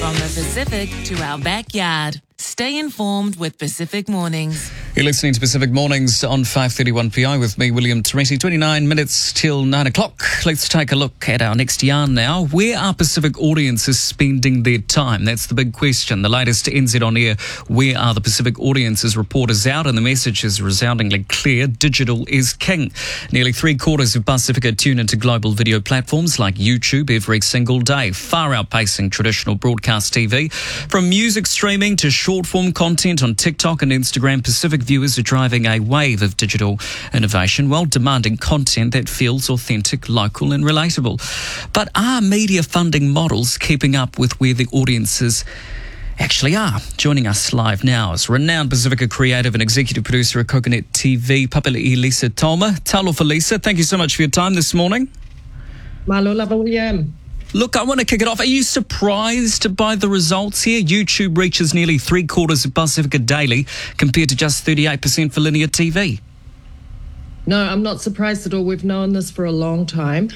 From the Pacific to our backyard. Stay informed with Pacific Mornings. You're listening to Pacific Mornings on 531 PI with me, William Toretti. 29 minutes till 9 o'clock. Let's take a look at our next yarn now. Where are Pacific audiences spending their time? That's the big question. The latest NZ On Air, Where Are the Pacific Audiences report is out, and the message is resoundingly clear. Digital is king. Nearly 3/4 of Pacifica tune into global video platforms like YouTube every single day, far outpacing traditional broadcast TV. From music streaming to short-form content on TikTok and Instagram, Pacific viewers are driving a wave of digital innovation while demanding content that feels authentic, local and relatable. But are media funding models keeping up with where the audiences actually are? Joining us live now is renowned Pacifica creative and executive producer of Coconut TV, Papali'i Lisa Tolma. Talofa Lisa, thank you so much for your time this morning. Malo lava, William. Look, I want to kick it off. Are you surprised by the results here? YouTube reaches nearly 3/4 of Pacifica daily compared to just 38% for linear TV. No, I'm not surprised at all. We've known this for a long time.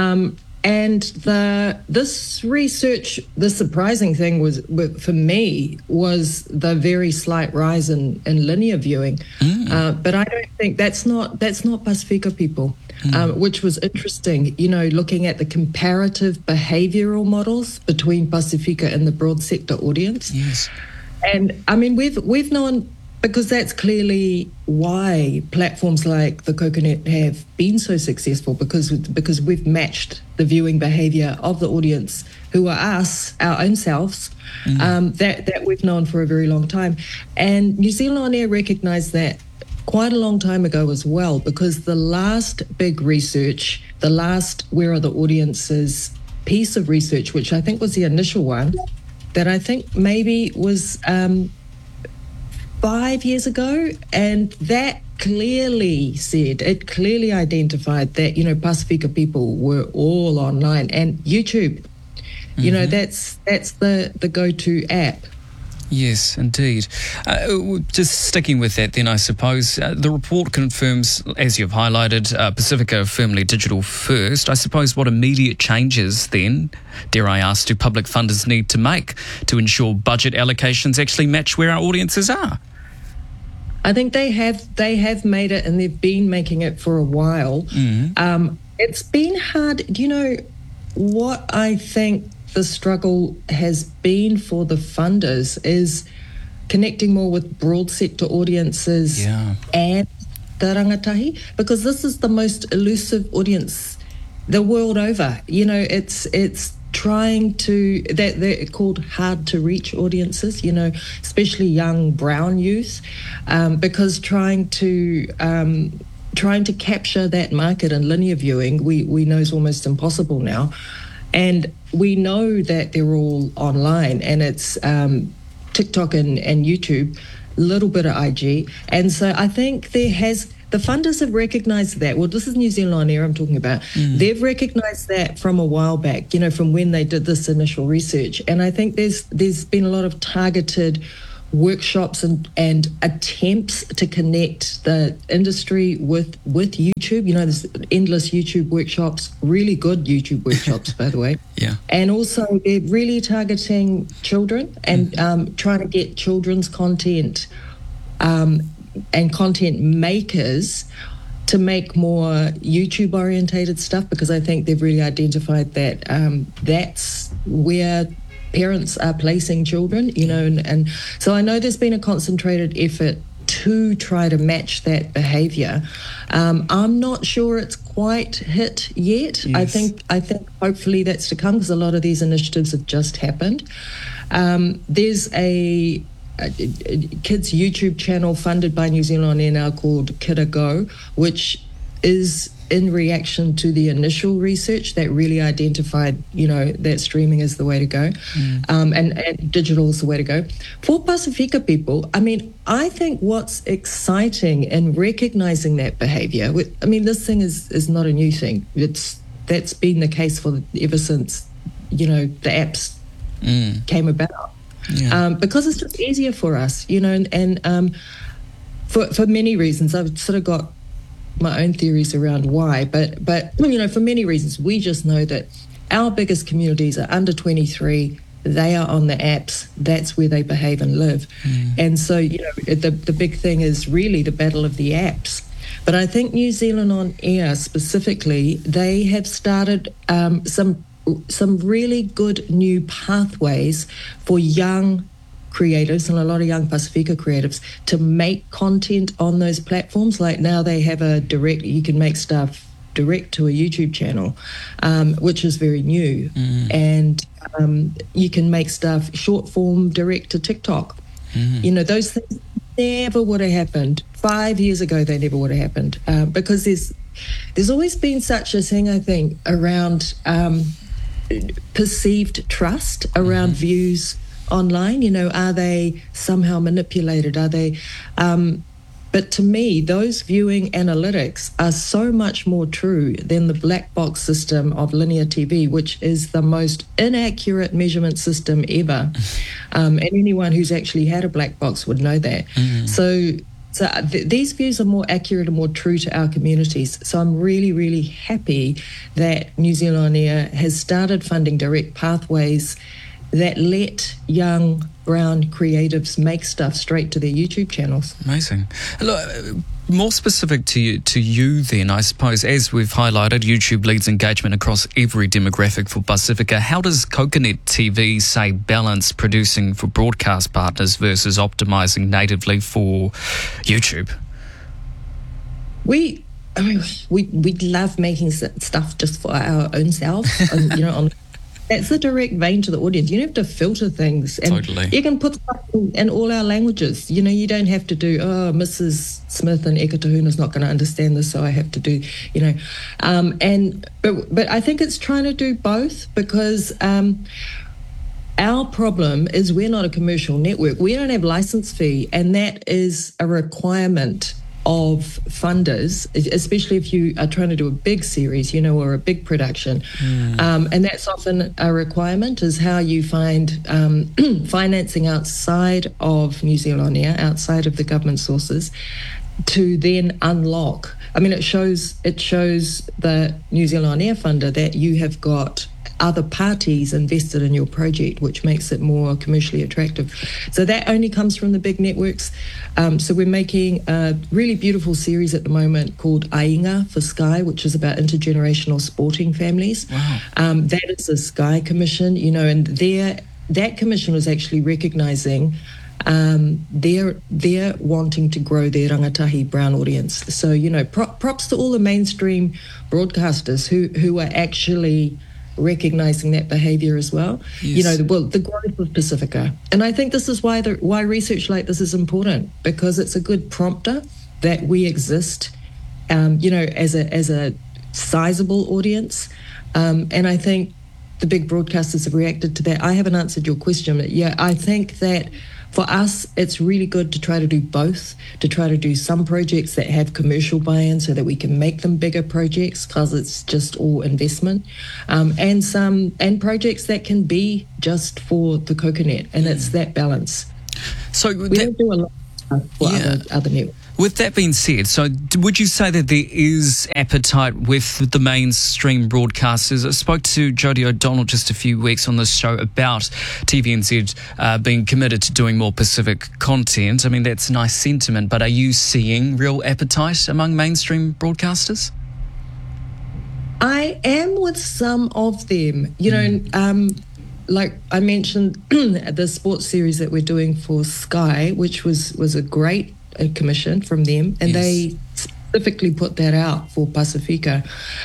This research, the surprising thing was, for me, was the very slight rise in linear viewing. But I don't think that's not Pacifica people, which was interesting. You know, looking at the comparative behavioural models between Pacifica and the broad sector audience. Yes, and I mean we've known. Because that's clearly why platforms like the Coconut have been so successful, because we've matched the viewing behaviour of the audience, who are us, our own selves, that we've known for a very long time. And New Zealand On Air recognised that quite a long time ago as well, because the last big research, the last Where Are the Audiences piece of research, which I think was the initial one, that I think maybe was 5 years ago, and that clearly identified that, you know, Pacifica people were all online, and YouTube, you know, that's the go-to app. Yes, indeed. Just sticking with that then, I suppose, the report confirms, as you've highlighted, Pacifica firmly digital first. I suppose what immediate changes then, dare I ask, do public funders need to make to ensure budget allocations actually match where our audiences are? I think they have made it, and they've been making it for a while. It's been hard. You know what I think the struggle has been for the funders is connecting more with broad sector audiences and the rangatahi, because this is the most elusive audience the world over. You know, it's trying to, they're called hard to reach audiences, you know, especially young brown youth, because trying to capture that market in linear viewing, we know is almost impossible now. And we know that they're all online, and it's TikTok and YouTube, a little bit of IG. And so I think the funders have recognised that. Well, this is New Zealand On Air I'm talking about. They've recognised that from a while back, you know, from when they did this initial research. And I think there's been a lot of targeted workshops and attempts to connect the industry with YouTube. You know, there's endless YouTube workshops, really good YouTube workshops, by the way. Yeah. And also they're really targeting children and trying to get children's content and content makers to make more YouTube orientated stuff, because I think they've really identified that that's where parents are placing children, you know, and so I know there's been a concentrated effort to try to match that behaviour. I'm not sure it's quite hit yet. Yes. I think hopefully that's to come, because a lot of these initiatives have just happened. There's a kids YouTube channel funded by New Zealand On Air now called Kid A Go, which is in reaction to the initial research that really identified, you know, that streaming is the way to go, and digital is the way to go. For Pacifica people, I mean, I think what's exciting in recognising that behaviour, I mean, this thing is not a new thing. That's been the case ever since, you know, the apps came about. Yeah. Because it's just easier for us, you know, and for many reasons. I've sort of got my own theories around why, but you know, for many reasons, we just know that our biggest communities are under 23, they are on the apps, that's where they behave and live. And so, the big thing is really the battle of the apps. But I think New Zealand On Air specifically, they have started some really good new pathways for young creatives and a lot of young Pasifika creatives to make content on those platforms. Like now they have you can make stuff direct to a YouTube channel, which is very new. And you can make stuff short form direct to TikTok. Those things never would have happened 5 years ago. They never would have happened because there's always been such a thing, I think, around perceived trust around views online. Are they somehow manipulated? Are they but to me, those viewing analytics are so much more true than the black box system of linear TV, which is the most inaccurate measurement system ever. And anyone who's actually had a black box would know that. So these views are more accurate and more true to our communities. So I'm really, really happy that New Zealand On Air has started funding direct pathways that let young brown creatives make stuff straight to their YouTube channels. Amazing. Look, more specific to you then, I suppose, as we've highlighted, YouTube leads engagement across every demographic for Pasifika. How does Coconut TV, say, balance producing for broadcast partners versus optimising natively for YouTube? We love making stuff just for our own selves, and, that's the direct vein to the audience. You don't have to filter things. And totally. You can put stuff in all our languages. You don't have to do, Mrs. Smith in Eka Tahuna is not going to understand this, so I have to do, But I think it's trying to do both because our problem is we're not a commercial network. We don't have license fee, and that is a requirement of funders, especially if you are trying to do a big series, or a big production. And that's often a requirement, is how you find financing outside of New Zealand On Air, outside of the government sources, to then unlock. I mean, it shows the New Zealand On Air funder that you have got other parties invested in your project, which makes it more commercially attractive. So that only comes from the big networks. So we're making a really beautiful series at the moment called Ainga for Sky, which is about intergenerational sporting families. Wow. That is a Sky commission, and that commission was actually recognising they're wanting to grow their rangatahi brown audience. So, props to all the mainstream broadcasters who are actually recognising that behaviour as well. Yes. The growth of Pasifika. And I think this is why research like this is important, because it's a good prompter that we exist, as a sizable audience. And I think the big broadcasters have reacted to that. I haven't answered your question, but yeah, I think that for us, it's really good to try to do both, to try to do some projects that have commercial buy-in so that we can make them bigger projects, because it's just all investment, and projects that can be just for the Coconut, and it's that balance. So we don't do a lot of stuff for other networks. With that being said, so would you say that there is appetite with the mainstream broadcasters? I spoke to Jodie O'Donnell just a few weeks on this show about TVNZ being committed to doing more Pacific content. I mean, that's a nice sentiment, but are you seeing real appetite among mainstream broadcasters? I am with some of them. Like I mentioned, the sports series that we're doing for Sky, which was a great commission from them, and they specifically put that out for Pasifika.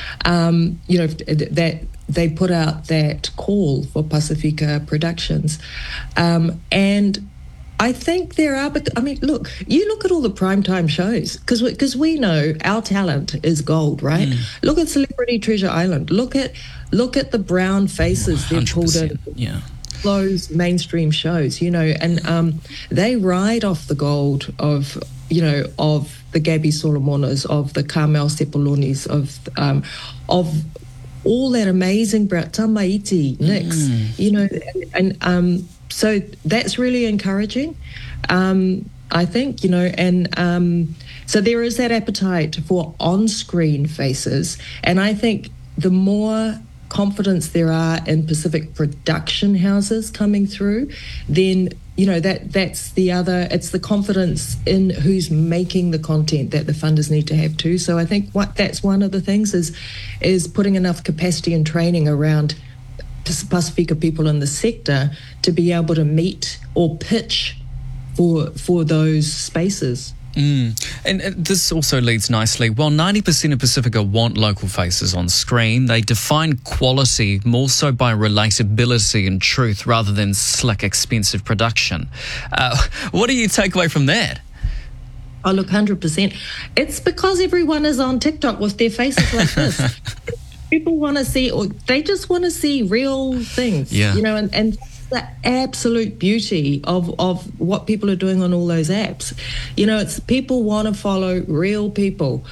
That they put out that call for Pasifika Productions, and I think there are. But I mean, look at all the primetime shows, because we know our talent is gold, right? Look at Celebrity Treasure Island. Look at the brown faces they've pulled in. Yeah. Those mainstream shows, and they ride off the gold of the Gabby Solomonas, of the Carmel Sepolonis, of all that amazing Tamaiti, Nix, and so that's really encouraging. I think, so there is that appetite for on-screen faces, and I think the more confidence there are in Pacific production houses coming through, then that's the other. It's the confidence in who's making the content that the funders need to have too. So I think that's one of the things is putting enough capacity and training around Pasifika people in the sector to be able to meet or pitch for those spaces. And this also leads nicely. While 90% of Pasifika want local faces on screen, they define quality more so by relatability and truth rather than slick, expensive production. What do you take away from that? Oh, look, 100%. It's because everyone is on TikTok with their faces like this. People want to see, or they just want to see real things, and the absolute beauty of what people are doing on all those apps. It's people want to follow real people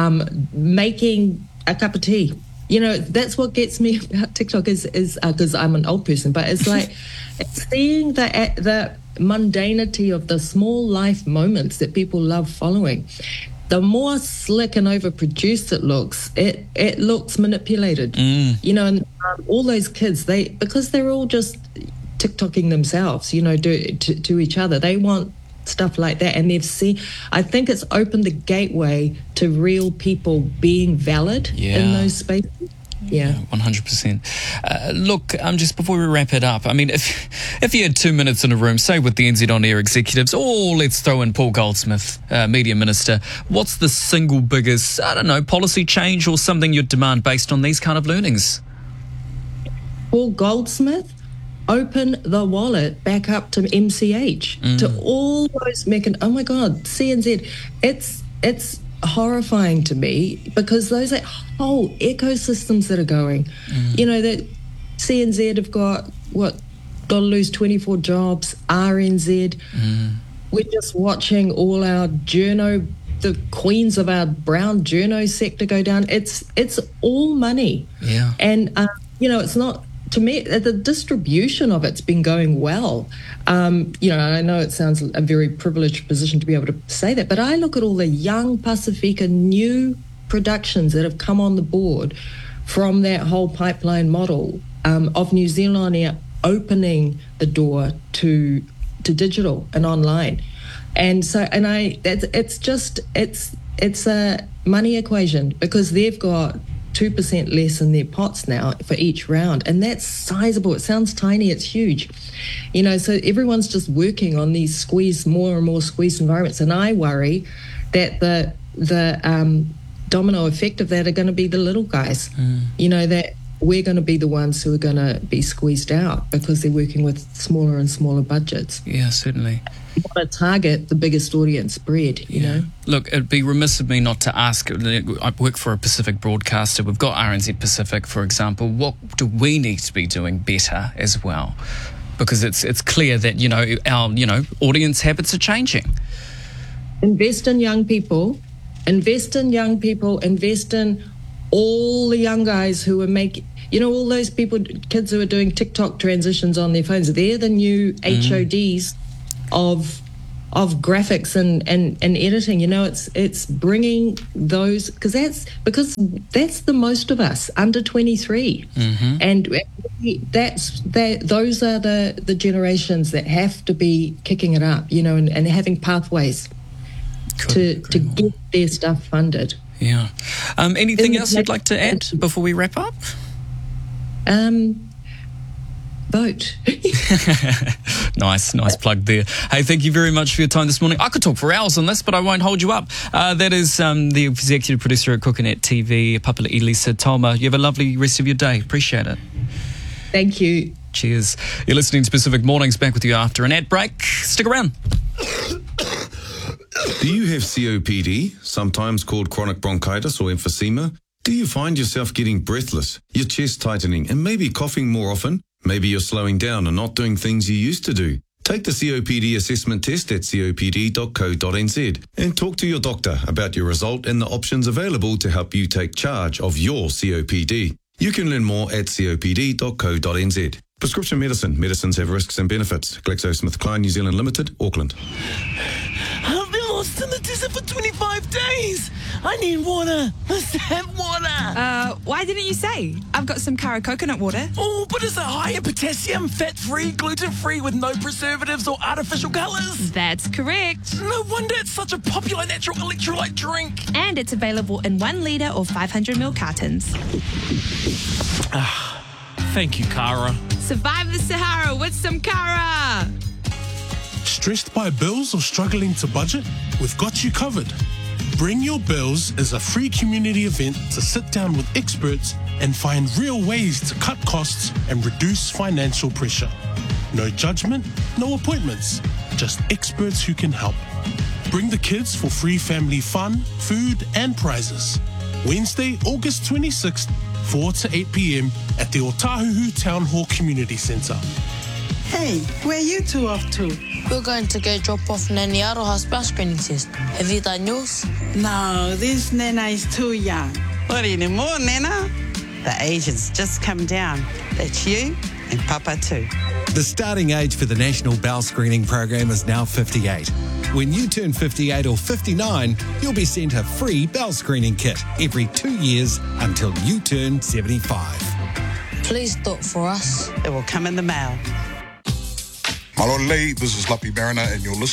making a cup of tea. That's what gets me about TikTok is because I'm an old person, but it's like it's seeing the mundanity of the small life moments that people love following. The more slick and overproduced it looks manipulated. And all those kids, because they're all just TikToking themselves, to each other. They want stuff like that, and I think it's opened the gateway to real people being valid in those spaces. Yeah, 100%. Look, just before we wrap it up, I mean, if you had 2 minutes in a room, say with the NZ On Air executives, or let's throw in Paul Goldsmith, Media Minister, what's the single biggest, policy change or something you'd demand based on these kind of learnings? Paul Goldsmith, open the wallet back up to MCH, to all those oh my God, CNZ. It's horrifying to me because those are whole ecosystems that are going. That CNZ have got got to lose 24 jobs. RNZ, we're just watching all our the queens of our brown journo sector go down. It's all money. Yeah, and it's not. To me, the distribution of it's been going well. I know it sounds a very privileged position to be able to say that, but I look at all the young Pasifika new productions that have come on the board from that whole pipeline model of New Zealand Air opening the door to digital and online, it's a money equation because they've got 2% less in their pots now for each round, and that's sizable. It sounds tiny, it's huge, so everyone's just working on these more and more squeezed environments, and I worry that the domino effect of that are going to be the little guys, that we're going to be the ones who are going to be squeezed out because they're working with smaller and smaller budgets. Yeah, certainly. You want to target the biggest audience spread, you know. Look, it'd be remiss of me not to ask. I work for a Pacific broadcaster. We've got RNZ Pacific, for example. What do we need to be doing better as well? Because it's clear that, our, audience habits are changing. Invest in young people. Invest in all the young guys who are making, all those kids who are doing TikTok transitions on their phones. They're the new HODs of graphics and editing. It's bringing those because that's the most of us under 23, and those are the generations that have to be kicking it up, and having pathways to get their stuff funded. Yeah. Anything else you'd like to add before we wrap up? Vote. Nice plug there. Hey, thank you very much for your time this morning. I could talk for hours on this, but I won't hold you up. That is the executive producer at Kukanet TV, Papala Elisa Toma. You have a lovely rest of your day. Appreciate it. Thank you. Cheers. You're listening to Pacific Mornings. Back with you after an ad break. Stick around. Do you have COPD, sometimes called chronic bronchitis or emphysema? Do you find yourself getting breathless, your chest tightening, and maybe coughing more often? Maybe you're slowing down and not doing things you used to do. Take the COPD assessment test at copd.co.nz and talk to your doctor about your result and the options available to help you take charge of your COPD. You can learn more at copd.co.nz. Prescription medicine. Medicines have risks and benefits. GlaxoSmithKline New Zealand Limited, Auckland. I've been lost in the use it for 25 days. I need water. Let's have water. Why didn't you say? I've got some Kara coconut water. Oh, but is it high in potassium, fat-free, gluten-free, with no preservatives or artificial colours? That's correct. No wonder it's such a popular natural electrolyte drink. And it's available in 1 litre or 500ml cartons. Thank you, Kara. Survive the Sahara with some Kara. Stressed by bills or struggling to budget? We've got you covered. Bring Your Bills is a free community event to sit down with experts and find real ways to cut costs and reduce financial pressure. No judgment, no appointments, just experts who can help. Bring the kids for free family fun, food and prizes. Wednesday, August 26th, 4 to 8 p.m. at the Otahuhu Town Hall Community Centre. Hey, where are you two off to? We're going to go drop off Nani Aroha's bell screening test. Have you done yours? No, this Nana is too young. What anymore, Nana? The age has just come down. That's you and Papa too. The starting age for the National Bowel Screening Program is now 58. When you turn 58 or 59, you'll be sent a free bowel screening kit every 2 years until you turn 75. Please do it for us. It will come in the mail. Malolei, this is Lappy Mariner and you're listening